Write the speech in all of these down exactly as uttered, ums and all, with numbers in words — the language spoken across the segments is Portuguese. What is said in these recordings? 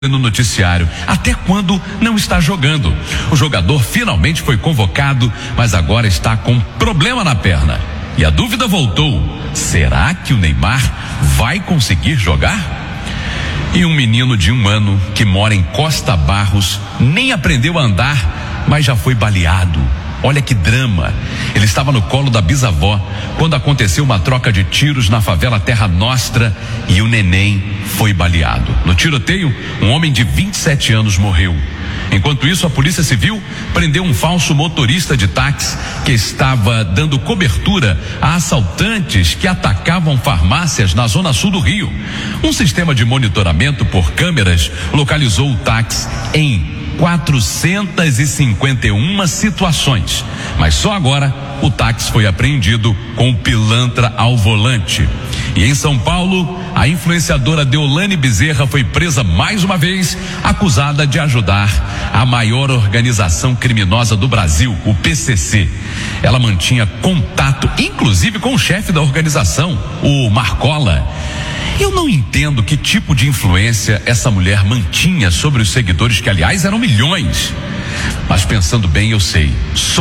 no noticiário, até quando não está jogando. O jogador finalmente foi convocado, mas agora está com problema na perna. E a dúvida voltou: será que o Neymar vai conseguir jogar? E um menino de um ano que mora em Costa Barros nem aprendeu a andar, mas já foi baleado. Olha que drama. Ele estava no colo da bisavó quando aconteceu uma troca de tiros na favela Terra Nostra e o neném foi baleado. No tiroteio, um homem de vinte e sete anos morreu. Enquanto isso, a Polícia Civil prendeu um falso motorista de táxi que estava dando cobertura a assaltantes que atacavam farmácias na zona sul do Rio. Um sistema de monitoramento por câmeras localizou o táxi em quatrocentas e cinquenta e uma situações, mas só agora o táxi foi apreendido com pilantra ao volante. E em São Paulo, a influenciadora Deolane Bezerra foi presa mais uma vez, acusada de ajudar a maior organização criminosa do Brasil, o P C C. Ela mantinha contato, inclusive, com o chefe da organização, o Marcola. Eu não entendo que tipo de influência essa mulher mantinha sobre os seguidores, que aliás eram milhões. Mas pensando bem, eu sei,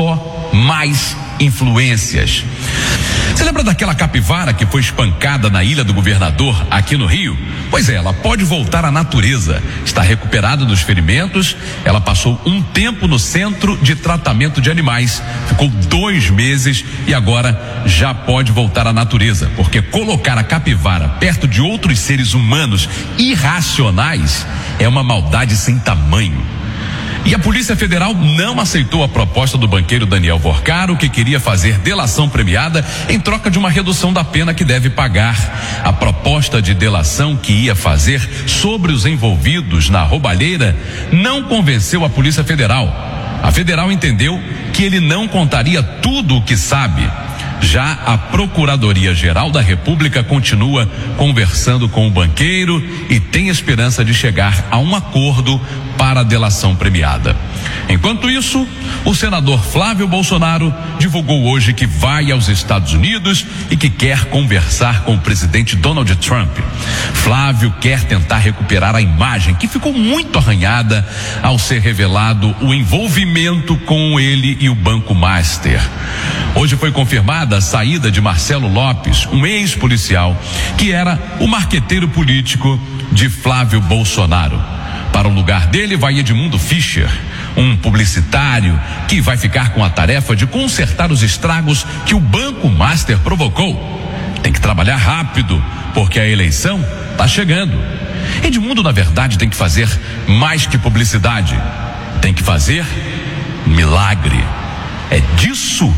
só mais influências. Você lembra daquela capivara que foi espancada na Ilha do Governador, aqui no Rio? Pois é, ela pode voltar à natureza. Está recuperada dos ferimentos. Ela passou um tempo no centro de tratamento de animais. Ficou dois meses e agora já pode voltar à natureza. Porque colocar a capivara perto de outros seres humanos irracionais é uma maldade sem tamanho. E a Polícia Federal não aceitou a proposta do banqueiro Daniel Vorcaro, que queria fazer delação premiada em troca de uma redução da pena que deve pagar. A proposta de delação que ia fazer sobre os envolvidos na roubalheira não convenceu a Polícia Federal. A Federal entendeu que ele não contaria tudo o que sabe. Já a Procuradoria-Geral da República continua conversando com o banqueiro e tem esperança de chegar a um acordo para a delação premiada. Enquanto isso, o senador Flávio Bolsonaro divulgou hoje que vai aos Estados Unidos e que quer conversar com o presidente Donald Trump. Flávio quer tentar recuperar a imagem que ficou muito arranhada ao ser revelado o envolvimento com ele e o Banco Master. Hoje foi confirmada a saída de Marcelo Lopes, um ex-policial que era o marqueteiro político de Flávio Bolsonaro. Para o lugar dele vai Edmundo Fischer, um publicitário que vai ficar com a tarefa de consertar os estragos que o Banco Master provocou. Tem que trabalhar rápido, porque a eleição está chegando. Edmundo, na verdade, tem que fazer mais que publicidade. Tem que fazer milagre. É disso